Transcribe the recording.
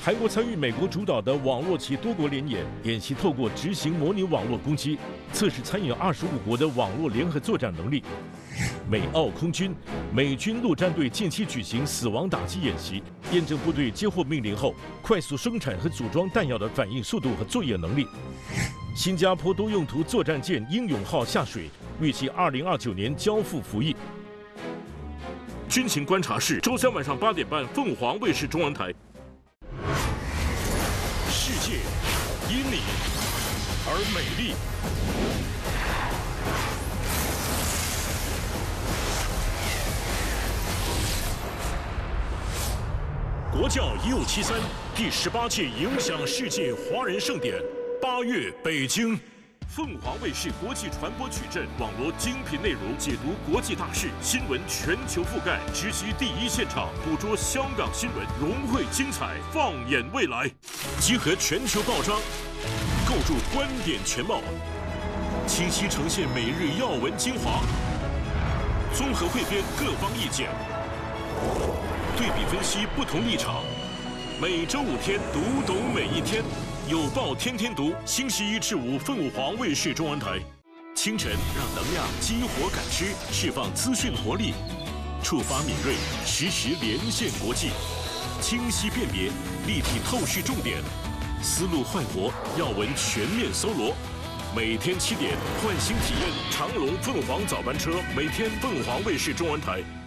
韩国参与美国主导的网络及多国联演，演习透过执行模拟网络攻击，测试参与25国的网络联合作战能力。美澳空军、美军陆战队近期举行死亡打击演习，验证部队接获命令后快速生产和组装弹药的反应速度和作业能力。新加坡多用途作战舰英勇号下水，预计2029年交付服役。军情观察室，周三晚上8点半，凤凰卫视中文台。世界因你而美丽。国教1573第18届影响世界华人盛典，8月北京。凤凰卫视国际传播矩阵，网罗精品内容，解读国际大事，新闻全球覆盖，直击第一现场，捕捉香港新闻，融汇精彩，放眼未来，集合全球报章，构筑观点全貌，清晰呈现每日要闻精华，综合汇编各方意见，对比分析不同立场，每周5天，读懂每一天。有报天天读，星期1至5，凤凰卫视中文台。清晨让能量激活感知，释放资讯活力，触发敏锐，实时连线国际，清晰辨别，立体透视重点，思路焕活，要闻全面搜罗。每天7点，唤醒体验长龙凤凰早班车，每天凤凰卫视中文台。